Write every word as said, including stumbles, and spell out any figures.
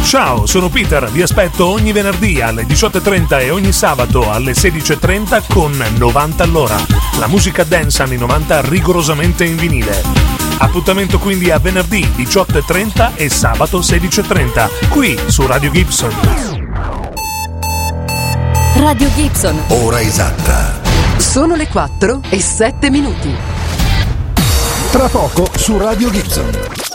Ciao, sono Peter, vi aspetto ogni venerdì alle diciotto e trenta e ogni sabato alle sedici e trenta con novanta all'ora. La musica dance anni novanta rigorosamente in vinile. Appuntamento quindi a venerdì diciotto e trenta e sabato sedici e trenta, qui su Radio Gibson. Radio Gibson. Ora esatta. Sono le quattro e sette minuti. Tra poco su Radio Gibson.